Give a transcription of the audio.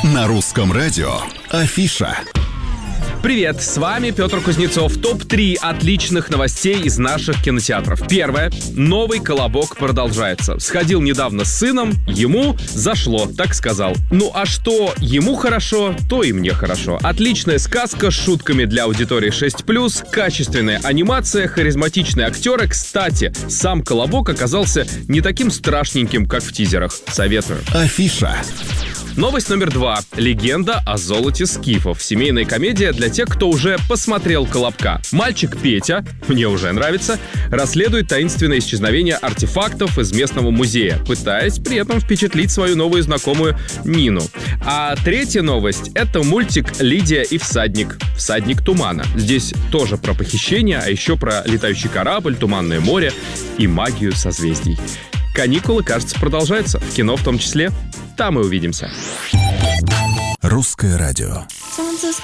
На русском радио Афиша. Привет, с вами Петр Кузнецов. Топ-3 отличных новостей из наших кинотеатров. Первое. Новый «Колобок» продолжается. Сходил недавно с сыном, ему зашло, так сказал. Ну а что ему хорошо, то и мне хорошо. Отличная сказка с шутками для аудитории 6+, качественная анимация, харизматичные актеры. Кстати, сам «Колобок» оказался не таким страшненьким, как в тизерах. Советую. Афиша. Новость номер 2. Легенда о золоте скифов. Семейная комедия для тех, кто уже посмотрел «Колобка». Мальчик Петя, мне уже нравится, расследует таинственное исчезновение артефактов из местного музея, пытаясь при этом впечатлить свою новую знакомую Нину. А третья новость — это мультик «Лидия и всадник». «Всадник тумана». Здесь тоже про похищение, а еще про летающий корабль, туманное море и магию созвездий. Каникулы, кажется, продолжаются. В кино в том числе. Там и увидимся. Русское радио. Солнце